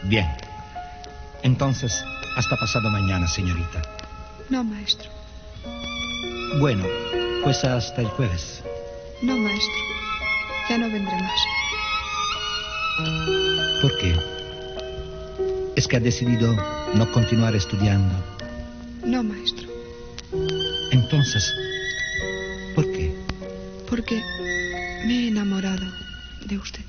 Bien. Entonces, hasta pasado mañana, señorita. No, maestro. Bueno, pues hasta el jueves. No, maestro. Ya no vendré más. ¿Por qué? ¿Es que ha decidido no continuar estudiando? No, maestro. Entonces, ¿por qué? Porque me he enamorado de usted.